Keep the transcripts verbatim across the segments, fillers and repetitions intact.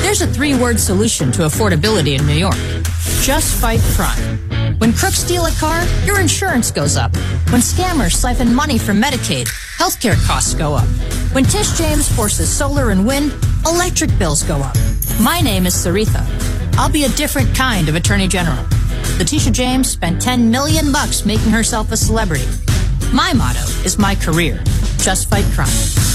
There's a three-word solution to affordability in New York. Just fight crime. When crooks steal a car, your insurance goes up. When scammers siphon money from Medicaid, healthcare costs go up. When Tish James forces solar and wind, electric bills go up. My name is Saritha. I'll be a different kind of Attorney General. Letitia James spent ten million bucks making herself a celebrity. My motto is my career. Just fight crime.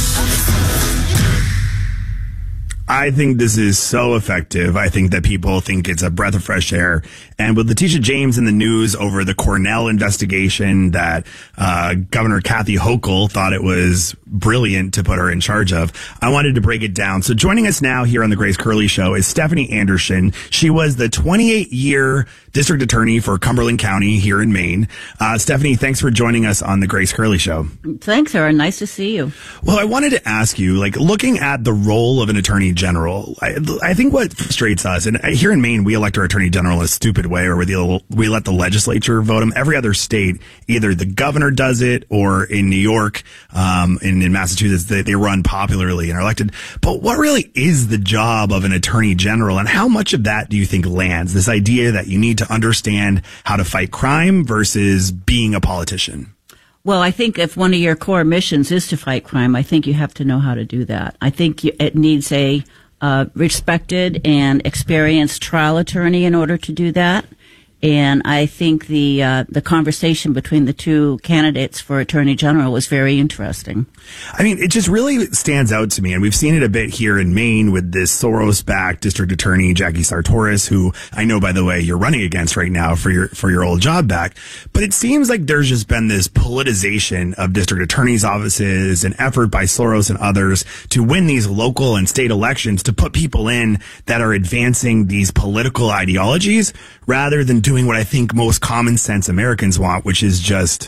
I think this is so effective. I think that people think it's a breath of fresh air. And with Letitia James in the news over the Cornell investigation that uh, Governor Kathy Hochul thought it was brilliant to put her in charge of, I wanted to break it down. So joining us now here on the Grace Curley Show is Stephanie Anderson. She was the twenty-eight year district attorney for Cumberland County here in Maine. Uh, Stephanie, thanks for joining us on the Grace Curley Show. Thanks, Aaron. Nice to see you. Well, I wanted to ask you, like, looking at the role of an attorney general, I, I think what frustrates us, and here in Maine, we elect our attorney general in a stupid way, or we, we let the legislature vote him. Every other state, either the governor does it, or in New York, um, and in Massachusetts, they, they run popularly and are elected. But what really is the job of an attorney general, and how much of that do you think lands? This idea that you need to understand how to fight crime versus being a politician? Well, I think if one of your core missions is to fight crime, I think you have to know how to do that. I think you, it needs a uh, respected and experienced trial attorney in order to do that. And I think the uh, the conversation between the two candidates for Attorney General was very interesting. I mean, it just really stands out to me, and we've seen it a bit here in Maine with this Soros-backed district attorney, Jackie Sartoris, who I know, by the way, you're running against right now for your for your old job back. But it seems like there's just been this politicization of district attorneys' offices, an effort by Soros and others to win these local and state elections to put people in that are advancing these political ideologies rather than doing what I think most common sense Americans want, which is just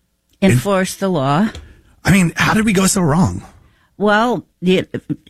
enforce the law. I mean, how did we go so wrong? Well, it,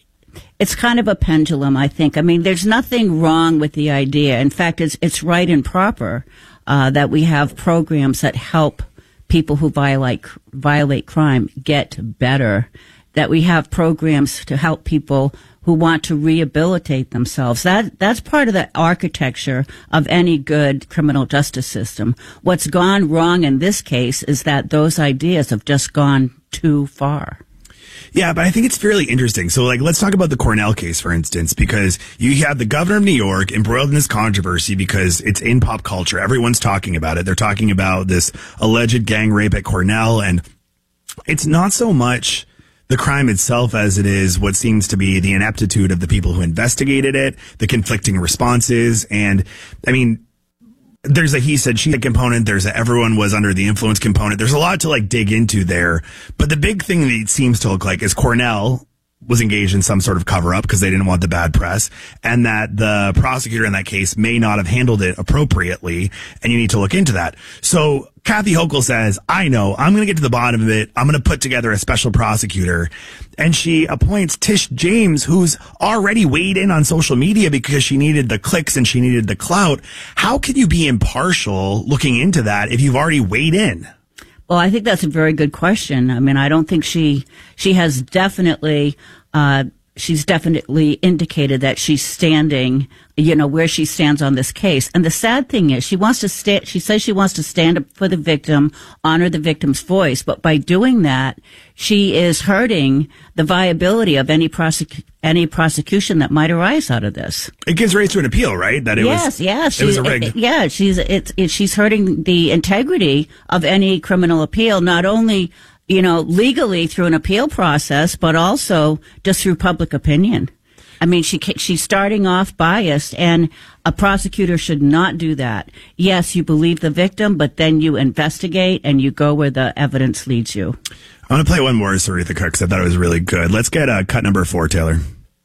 it's kind of a pendulum, I think. I mean, there's nothing wrong with the idea. In fact, it's it's right and proper uh, that we have programs that help people who violate violate crime get better, that we have programs to help people who want to rehabilitate themselves. That that's part of the architecture of any good criminal justice system. What's gone wrong in this case is that those ideas have just gone too far. Yeah, but I think it's fairly interesting. So, like, let's talk about the Cornell case, for instance, because you have the governor of New York embroiled in this controversy because it's in pop culture. Everyone's talking about it. They're talking about this alleged gang rape at Cornell, and it's not so much the crime itself as it is what seems to be the ineptitude of the people who investigated it, the conflicting responses. And I mean, there's a he said, she said component. There's a everyone was under the influence component. There's a lot to like dig into there. But the big thing that it seems to look like is Cornell was engaged in some sort of cover up because they didn't want the bad press, and that the prosecutor in that case may not have handled it appropriately. And you need to look into that. So Kathy Hochul says, I know, I'm going to get to the bottom of it. I'm going to put together a special prosecutor. And she appoints Tish James, who's already weighed in on social media because she needed the clicks and she needed the clout. How can you be impartial looking into that if you've already weighed in? Well, I think that's a very good question. I mean, I don't think she she has definitely uh, she's definitely indicated that she's standing, you know, where she stands on this case. And the sad thing is, she wants to sta- she says she wants to stand up for the victim, honor the victim's voice. But by doing that, she is hurting the viability of any prosec- any prosecution that might arise out of this. It gives rise to an appeal, right? That it yes, was, yes, it was a rig. It, yeah, she's it's it, she's hurting the integrity of any criminal appeal, not only, you know, legally through an appeal process, but also just through public opinion. I mean, she she's starting off biased, and a prosecutor should not do that. Yes, you believe the victim, but then you investigate and you go where the evidence leads you. I want to play one more, Saritha Cook, because I thought it was really good. Let's get uh, cut number four, Taylor.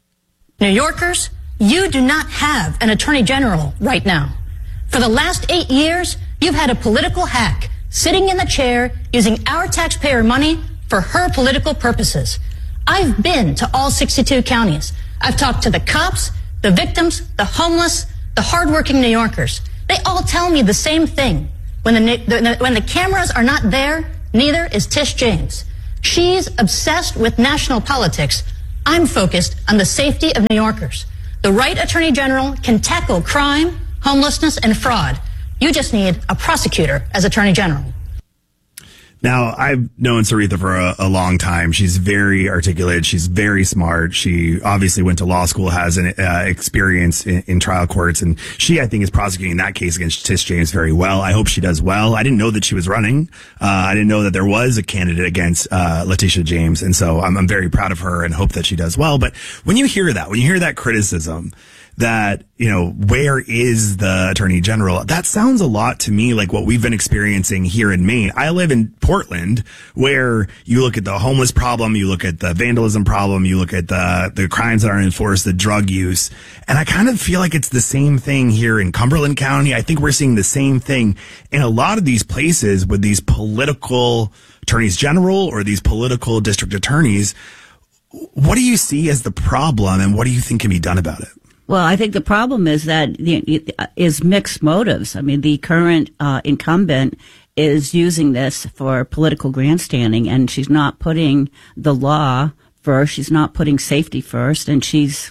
New Yorkers, you do not have an attorney general right now. For the last eight years, you've had a political hack sitting in the chair using our taxpayer money for her political purposes. I've been to all sixty-two counties. I've talked to the cops, the victims, the homeless, the hardworking New Yorkers. They all tell me the same thing. When the, the, when the cameras are not there, neither is Tish James. She's obsessed with national politics. I'm focused on the safety of New Yorkers. The right attorney general can tackle crime, homelessness, and fraud. You just need a prosecutor as attorney general. Now, I've known Sarita for a, a long time. She's very articulate. She's very smart. She obviously went to law school, has an uh, experience in, in trial courts, and she, I think, is prosecuting that case against Tish James very well. I hope she does well. I didn't know that she was running. Uh, I didn't know that there was a candidate against uh, Letitia James, and so I'm, I'm very proud of her and hope that she does well. But when you hear that, when you hear that criticism, that, you know, where is the attorney general? That sounds a lot to me like what we've been experiencing here in Maine. I live in Portland, where you look at the homeless problem, you look at the vandalism problem, you look at the, the crimes that aren't enforced, the drug use. And I kind of feel like it's the same thing here in Cumberland County. I think we're seeing the same thing in a lot of these places with these political attorneys general or these political district attorneys. What do you see as the problem, and what do you think can be done about it? Well, I think the problem is that the, is mixed motives. I mean, the current uh, incumbent is using this for political grandstanding, and she's not putting the law first. She's not putting safety first, and she's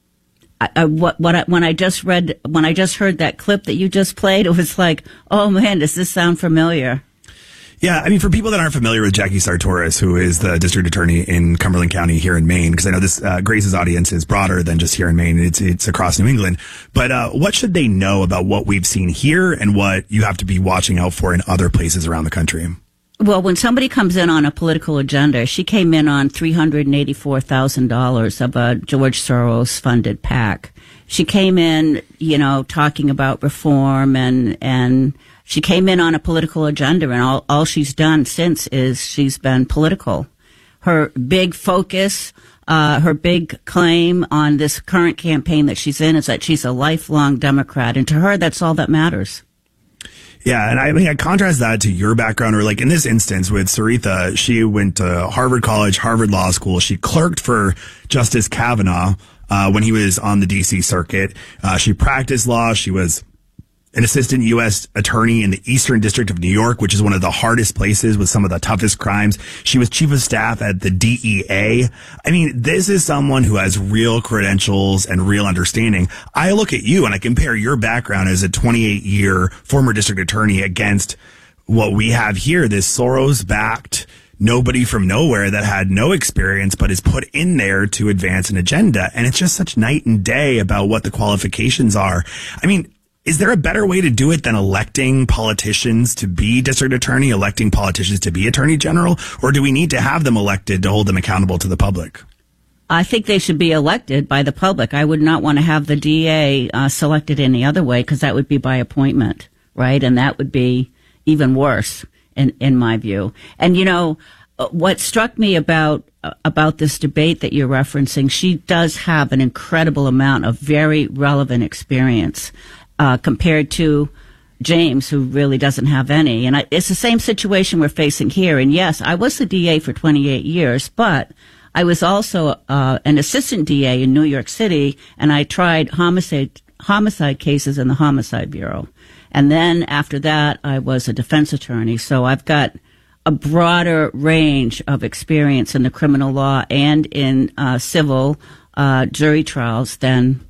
I, I, what what I, when I just read when I just heard that clip that you just played, it was like, oh man, does this sound familiar? Yeah, I mean, for people that aren't familiar with Jackie Sartoris, who is the district attorney in Cumberland County here in Maine, because I know this uh, Grace's audience is broader than just here in Maine. It's it's across New England. But uh, what should they know about what we've seen here and what you have to be watching out for in other places around the country? Well, when somebody comes in on a political agenda, she came in on three hundred eighty-four thousand dollars of a George Soros-funded PAC. She came in, you know, talking about reform and and... She came in on a political agenda, and all, all she's done since is she's been political. Her big focus, uh, her big claim on this current campaign that she's in is that she's a lifelong Democrat, and to her, that's all that matters. Yeah, and I mean, I contrast that to your background, or like in this instance with Sarita, she went to Harvard College, Harvard Law School. She clerked for Justice Kavanaugh uh, when he was on the D C circuit. Uh, she practiced law. She was an assistant U S attorney in the Eastern District of New York, which is one of the hardest places with some of the toughest crimes. She was chief of staff at the D E A. I mean, this is someone who has real credentials and real understanding. I look at you and I compare your background as a twenty-eight year former district attorney against what we have here, this Soros-backed nobody from nowhere that had no experience but is put in there to advance an agenda. And it's just such night and day about what the qualifications are. I mean, is there a better way to do it than electing politicians to be district attorney, electing politicians to be attorney general? Or do we need to have them elected to hold them accountable to the public? I think they should be elected by the public. I would not want to have the D A uh, selected any other way, because that would be by appointment, right? And that would be even worse in, in my view. And, you know, what struck me about about this debate that you're referencing, she does have an incredible amount of very relevant experience Uh, compared to James, who really doesn't have any. And I, it's the same situation we're facing here. And yes, I was the D A for twenty-eight years, but I was also uh, an assistant D A in New York City, and I tried homicide homicide cases in the Homicide Bureau. And then after that, I was a defense attorney. So I've got a broader range of experience in the criminal law and in uh, civil uh, jury trials than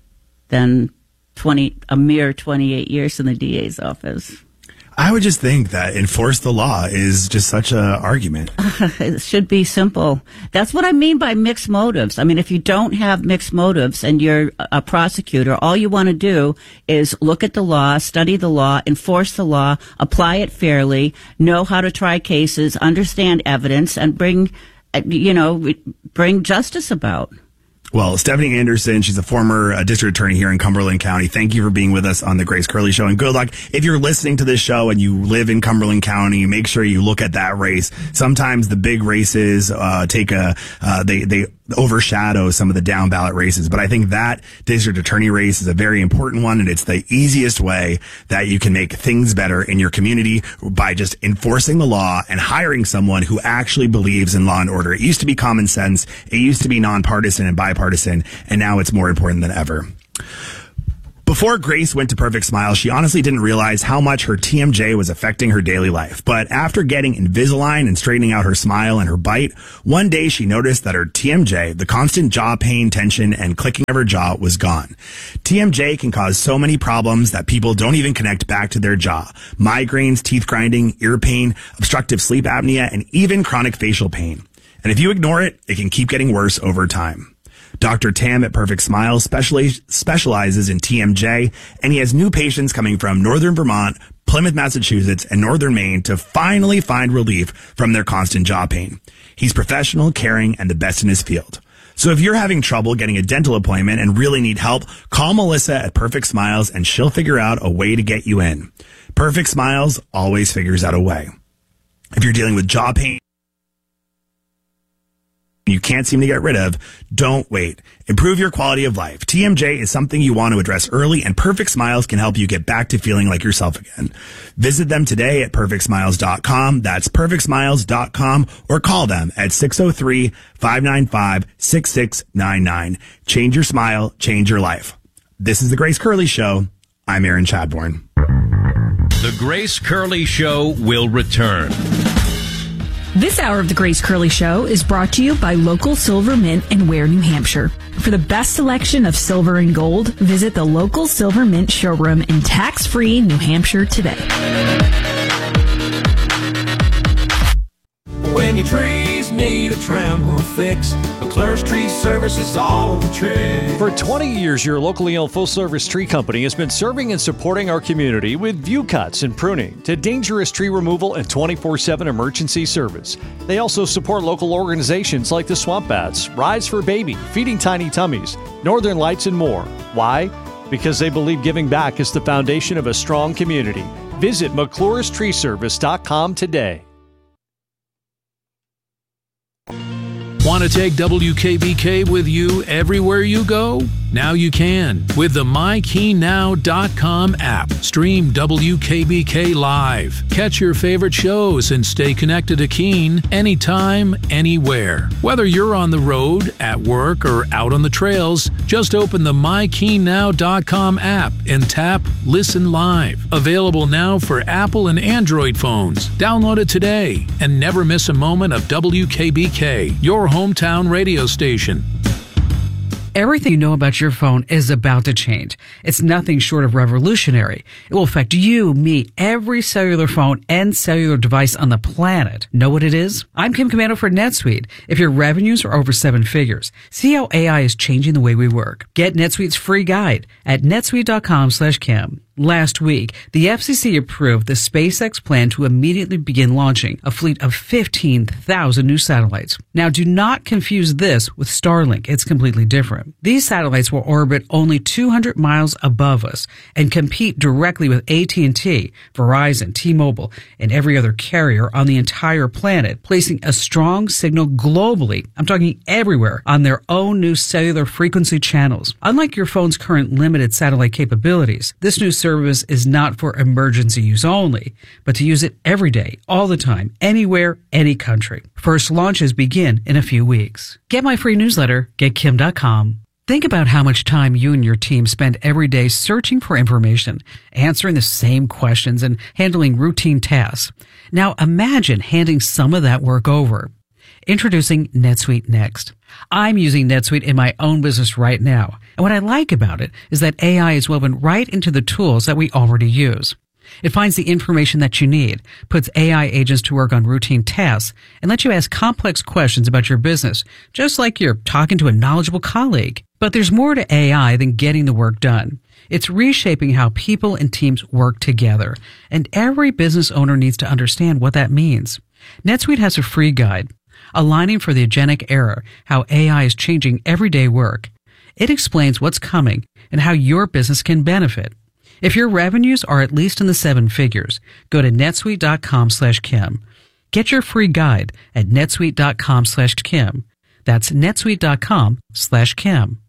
than twenty a mere twenty-eight years in the D A's office. I would just think that enforce the law is just such a argument. It should be simple. That's what I mean by mixed motives. I mean, if you don't have mixed motives and you're a prosecutor, all you want to do is look at the law, study the law, enforce the law, apply it fairly, know how to try cases, understand evidence, and bring, you know, bring justice about. Well, Stephanie Anderson, she's a former uh, district attorney here in Cumberland County. Thank you for being with us on the Grace Curley Show, and good luck. If you're listening to this show and you live in Cumberland County, make sure you look at that race. Sometimes the big races uh, take a uh, they they overshadow some of the down ballot races, but I think that district attorney race is a very important one, and it's the easiest way that you can make things better in your community by just enforcing the law and hiring someone who actually believes in law and order. It used to be common sense. It used to be nonpartisan and bipartisan, and now it's more important than ever. Before Grace went to Perfect Smile, she honestly didn't realize how much her T M J was affecting her daily life. But after getting Invisalign and straightening out her smile and her bite, one day she noticed that her T M J, the constant jaw pain, tension, and clicking of her jaw, was gone. T M J can cause so many problems that people don't even connect back to their jaw. Migraines, teeth grinding, ear pain, obstructive sleep apnea, and even chronic facial pain. And if you ignore it, it can keep getting worse over time. Doctor Tam at Perfect Smile specially specializes in T M J, and he has new patients coming from Northern Vermont, Plymouth, Massachusetts, and Northern Maine to finally find relief from their constant jaw pain. He's professional, caring, and the best in his field. So if you're having trouble getting a dental appointment and really need help, call Melissa at Perfect Smiles and she'll figure out a way to get you in. Perfect Smiles always figures out a way. If you're dealing with jaw pain you can't seem to get rid of, don't wait. Improve your quality of life. T M J is something you want to address early, and Perfect Smiles can help you get back to feeling like yourself again. Visit them today at perfect smiles dot com. That's perfect smiles dot com, or call them at six oh three, five nine five, six six nine nine. Change your smile, change your life. This is The Grace Curley Show. I'm Aaron Chadbourne. The Grace Curley Show will return. This hour of The Grace Curley Show is brought to you by local Silver Mint in Ware, New Hampshire. For the best selection of silver and gold, visit the local Silver Mint showroom in tax-free New Hampshire today. When your trees need a trim or fix, McClure's Tree Service is all the trick. For twenty years, your locally owned full-service tree company has been serving and supporting our community with view cuts and pruning to dangerous tree removal and twenty-four seven emergency service. They also support local organizations like the Swamp Bats, Rise for Baby, Feeding Tiny Tummies, Northern Lights, and more. Why? Because they believe giving back is the foundation of a strong community. Visit McClure's Tree Service dot com today. Want to take W K B K with you everywhere you go? Now you can with the my key now dot com app. Stream W K B K live. Catch your favorite shows and stay connected to Keene anytime, anywhere. Whether you're on the road, at work, or out on the trails, just open the my key now dot com app and tap Listen Live. Available now for Apple and Android phones. Download it today and never miss a moment of W K B K, your hometown radio station. Everything you know about your phone is about to change. It's nothing short of revolutionary. It will affect you, me, every cellular phone and cellular device on the planet. Know what it is? I'm Kim Commando for NetSuite. If your revenues are over seven figures, see how A I is changing the way we work. Get NetSuite's free guide at netsuite dot com slash Kim. Last week, the F C C approved the SpaceX plan to immediately begin launching a fleet of fifteen thousand new satellites. Now, do not confuse this with Starlink. It's completely different. These satellites will orbit only two hundred miles above us and compete directly with A T and T, Verizon, T-Mobile, and every other carrier on the entire planet, placing a strong signal globally, I'm talking everywhere, on their own new cellular frequency channels. Unlike your phone's current limited satellite capabilities, this new service is not for emergency use only, but to use it every day, all the time, anywhere, any country. First launches begin in a few weeks. Get my free newsletter, get kim dot com. Think about how much time you and your team spend every day searching for information, answering the same questions, and handling routine tasks. Now imagine handing some of that work over. Introducing NetSuite Next. I'm using NetSuite in my own business right now. And what I like about it is that A I is woven right into the tools that we already use. It finds the information that you need, puts A I agents to work on routine tasks, and lets you ask complex questions about your business, just like you're talking to a knowledgeable colleague. But there's more to A I than getting the work done. It's reshaping how people and teams work together, and every business owner needs to understand what that means. NetSuite has a free guide, Aligning for the Agentic Era, how A I is changing everyday work. It explains what's coming and how your business can benefit. If your revenues are at least in the seven figures, go to netsuite dot com slash Kim. Get your free guide at netsuite dot com slash Kim. That's netsuite dot com slash Kim.